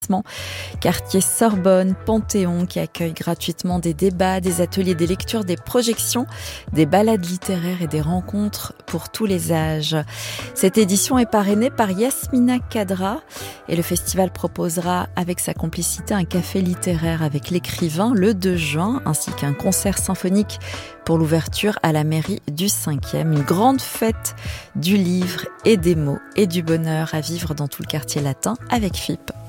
arrondissement. Quartier Sorbonne, Panthéon, qui accueille gratuitement des débats, des ateliers, des lectures, des projections, des balades littéraires et des rencontres pour tous les âges. Cette édition est parrainée par Yasmina Kadra et le festival proposera avec sa complicité un café littéraire avec l'écrivain le 2 juin ainsi qu'un concert symphonique pour l'ouverture à la mairie du 5e. Une grande fête du livre et des mots et du bonheur à vivre dans tout le quartier latin avec FIP.